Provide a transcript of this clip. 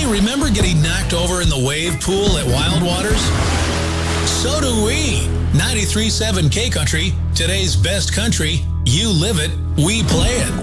Hey, remember getting knocked over in the wave pool at Wild Waters? So do we. 93.7 K Country, today's best country. You live it, we play it.